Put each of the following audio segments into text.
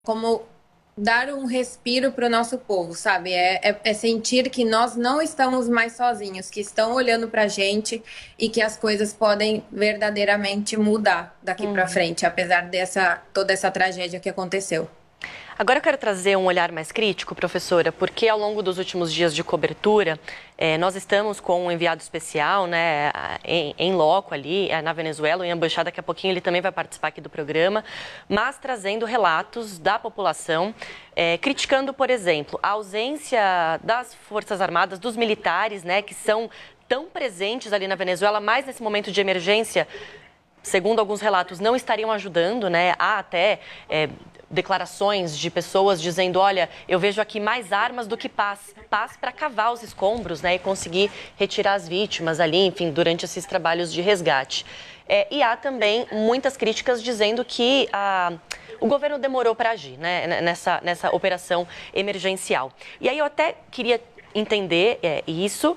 como dar um respiro para o nosso povo, sabe? É sentir que nós não estamos mais sozinhos, que estão olhando para a gente e que as coisas podem verdadeiramente mudar daqui para frente, apesar dessa toda essa tragédia que aconteceu. Agora eu quero trazer um olhar mais crítico, professora, porque ao longo dos últimos dias de cobertura, nós estamos com um enviado especial, né, em loco ali, na Venezuela, em Ambanchá, daqui a pouquinho ele também vai participar aqui do programa, mas trazendo relatos da população, criticando, por exemplo, a ausência das Forças Armadas, dos militares, né, que são tão presentes ali na Venezuela, mas nesse momento de emergência, segundo alguns relatos, não estariam ajudando, né? Há até declarações de pessoas dizendo, olha, eu vejo aqui mais armas do que paz. Paz para cavar os escombros, né? E conseguir retirar as vítimas ali, enfim, durante esses trabalhos de resgate. E há também muitas críticas dizendo que o governo demorou para agir, né? Nessa operação emergencial. E aí eu até queria entender isso.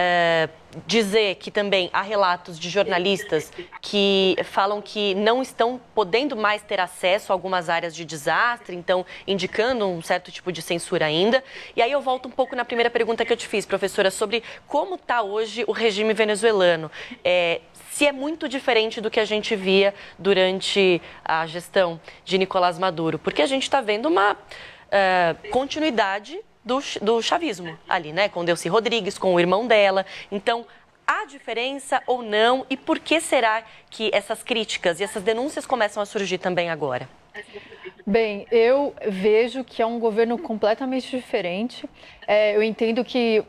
Dizer que também há relatos de jornalistas que falam que não estão podendo mais ter acesso a algumas áreas de desastre, então indicando um certo tipo de censura ainda. E aí eu volto um pouco na primeira pergunta que eu te fiz, professora, sobre como está hoje o regime venezuelano. Se é muito diferente do que a gente via durante a gestão de Nicolás Maduro, porque a gente está vendo uma continuidade do chavismo ali, né? Com Delcy Rodrigues, com o irmão dela. Então, há diferença ou não? E por que será que essas críticas e essas denúncias começam a surgir também agora? Bem, eu vejo que é um governo completamente diferente. Eu entendo que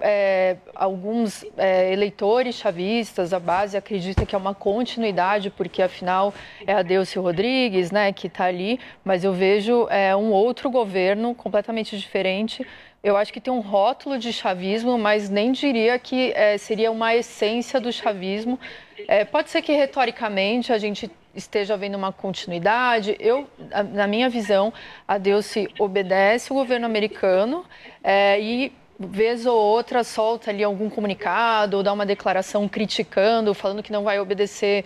alguns eleitores chavistas, a base, acredita que é uma continuidade, porque afinal é a Delcy Rodrigues, né, que está ali, mas eu vejo um outro governo completamente diferente. Eu acho que tem um rótulo de chavismo, mas nem diria que seria uma essência do chavismo. Pode ser que retoricamente a gente esteja havendo uma continuidade. Na minha visão, a Delcy obedece o governo americano e vez ou outra solta ali algum comunicado ou dá uma declaração criticando, falando que não vai obedecer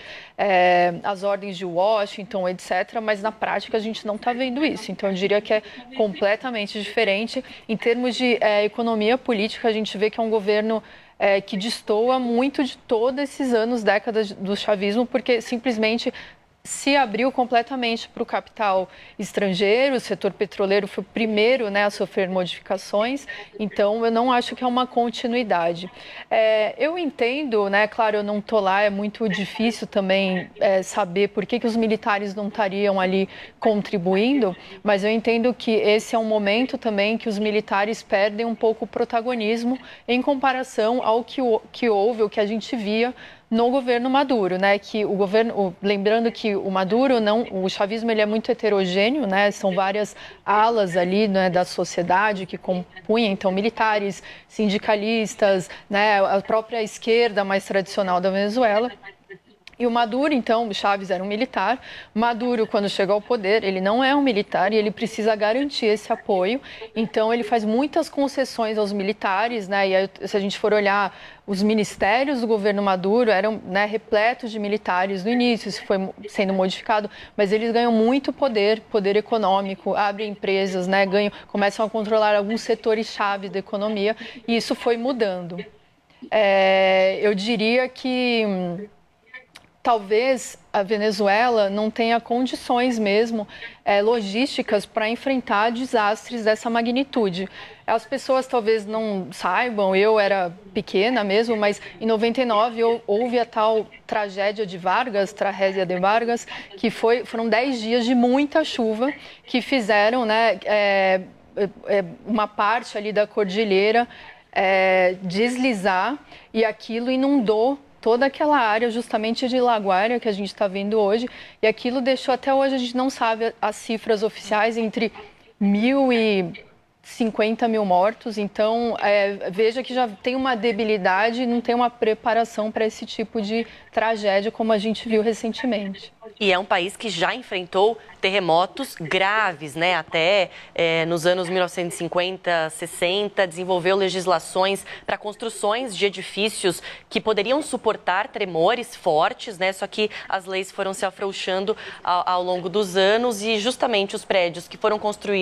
às ordens de Washington, etc. Mas na prática a gente não está vendo isso. Então eu diria que é completamente diferente. Em termos de economia política, a gente vê que é um governo que destoa muito de todos esses anos, décadas do chavismo, porque simplesmente se abriu completamente para o capital estrangeiro. O setor petroleiro foi o primeiro, né, a sofrer modificações, então eu não acho que é uma continuidade. Eu entendo, né, claro, eu não estou lá, é muito difícil também saber por que os militares não estariam ali contribuindo, mas eu entendo que esse é um momento também que os militares perdem um pouco o protagonismo em comparação ao que houve, o que a gente via no governo Maduro, né? Que o governo, lembrando que o Maduro o chavismo ele é muito heterogêneo, né? São várias alas ali, né, da sociedade que compunham, então militares, sindicalistas, né, a própria esquerda mais tradicional da Venezuela. E o Maduro, então, o Chávez era um militar. Maduro, quando chegou ao poder, ele não é um militar e ele precisa garantir esse apoio. Então, ele faz muitas concessões aos militares, né? E aí, se a gente for olhar, os ministérios do governo Maduro eram, né, repletos de militares no início, isso foi sendo modificado, mas eles ganham muito poder econômico, abrem empresas, né? Começam a controlar alguns setores chave da economia e isso foi mudando. Eu diria que talvez a Venezuela não tenha condições mesmo logísticas para enfrentar desastres dessa magnitude. As pessoas talvez não saibam, eu era pequena mesmo, mas em 99 houve a tal tragédia de Vargas, tragédia de Vargas, que foram 10 dias de muita chuva que fizeram, né, uma parte ali da cordilheira deslizar e aquilo inundou toda aquela área justamente de Laguaira que a gente está vendo hoje, e aquilo deixou, até hoje a gente não sabe as cifras oficiais, entre 1.000 e 50 mil mortos, então veja que já tem uma debilidade, não tem uma preparação para esse tipo de tragédia como a gente viu recentemente. E é um país que já enfrentou terremotos graves, né? Até nos anos 1950, 60, desenvolveu legislações para construções de edifícios que poderiam suportar tremores fortes, né? Só que as leis foram se afrouxando ao longo dos anos e justamente os prédios que foram construídos